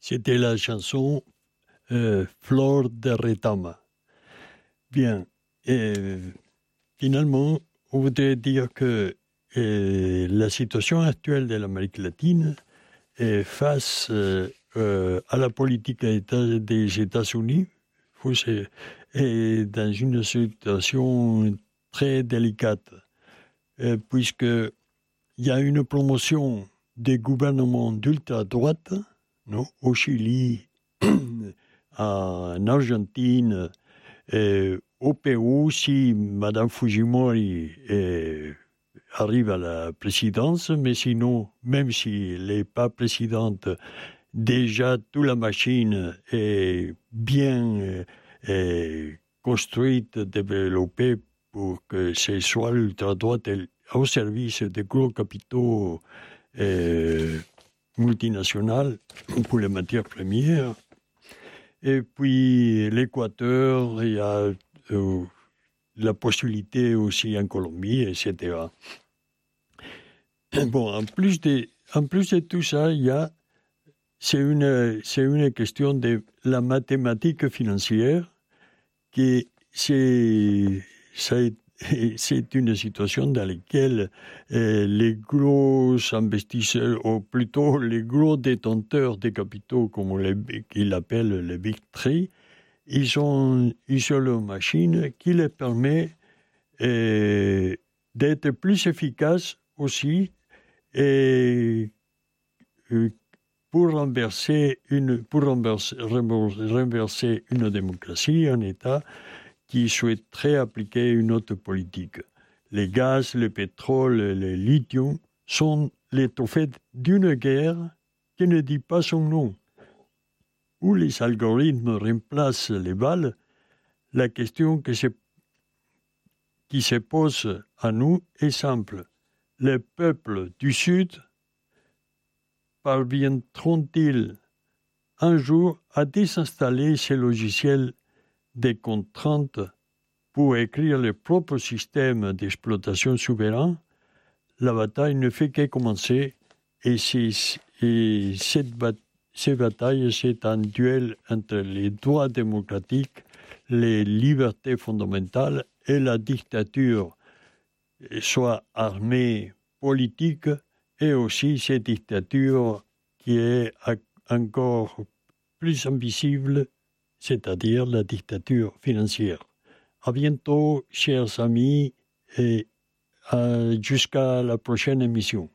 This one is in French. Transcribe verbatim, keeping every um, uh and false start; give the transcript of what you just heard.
C'était la chanson euh, Flor de Retama. Bien, et finalement, on voudrait dire que euh, la situation actuelle de l'Amérique latine est face euh, euh, à la politique des États-Unis est dans une situation très délicate, euh, puisqu'il y a une promotion des gouvernements d'ultra-droite, non, au Chili, en Argentine, et au Pérou, si Mme Fujimori est, arrive à la présidence, mais sinon, même s'il n'est pas présidente, déjà toute la machine est bien est construite, développée pour que ce soit l'ultra-droite au service des gros capitaux euh, multinationales pour les matières premières. Et puis l'Équateur, il y a euh, la possibilité aussi en Colombie, et cetera. Bon, en plus de, en plus de tout ça, il y a, c'est une, c'est une question de la mathématique financière qui c'est, ça, c'est une situation dans laquelle euh, les gros investisseurs, ou plutôt les gros détenteurs des capitaux, comme on les, qu'ils appellent les Big Three, ils ont, ils ont une machine qui les permet euh, d'être plus efficaces aussi et euh, pour renverser une, pour renverser, renverser une démocratie, un État qui souhaiterait appliquer une autre politique. Les gaz, le pétrole, le lithium sont les trophées d'une guerre qui ne dit pas son nom. Où les algorithmes remplacent les balles, la question que se, qui se pose à nous est simple. Les peuples du Sud parviendront-ils un jour à désinstaller ces logiciels des contraintes pour écrire leur propre système d'exploitation souverain? La bataille ne fait que commencer et, et cette bataille Ces batailles, c'est un duel entre les droits démocratiques, les libertés fondamentales et la dictature, soit armée, politique, et aussi cette dictature qui est encore plus invisible, c'est-à-dire la dictature financière. À bientôt, chers amis, et jusqu'à la prochaine émission.